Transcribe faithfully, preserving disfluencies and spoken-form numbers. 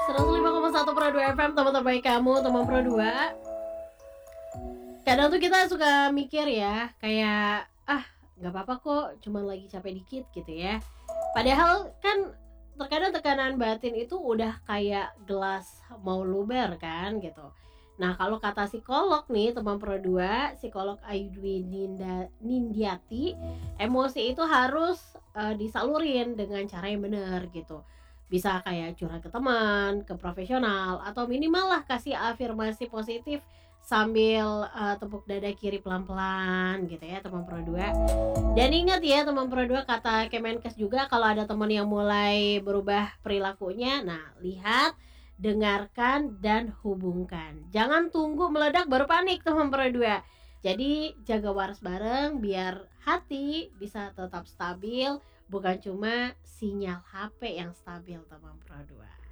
seratus lima koma satu Pro dua F M, teman terbaik kamu, teman Pro dua. Kadang tuh kita suka mikir ya, kayak ah nggak apa-apa kok, cuman lagi capek dikit gitu ya. Padahal kan terkadang tekanan batin itu udah kayak gelas mau luber kan gitu. Nah kalau kata psikolog nih teman Pro dua, psikolog Ayu Dwi Ninda, Nindiati, emosi itu harus uh, disalurin dengan cara yang benar gitu. Bisa kayak curhat ke teman, ke profesional, atau minimal lah kasih afirmasi positif sambil uh, tepuk dada kiri pelan-pelan gitu ya teman Pro dua. Dan ingat ya teman Pro dua, kata Kemenkes juga kalau ada teman yang mulai berubah perilakunya, nah lihat, dengarkan dan hubungkan. Jangan tunggu meledak baru panik teman Pro dua. Jadi jaga waras bareng biar hati bisa tetap stabil, bukan cuma sinyal H P yang stabil teman Pro dua.